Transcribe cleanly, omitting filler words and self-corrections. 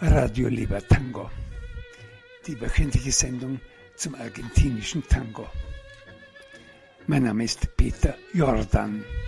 Radio Leba Tango, die wöchentliche Sendung zum argentinischen Tango. Mein Name ist Peter Jordan.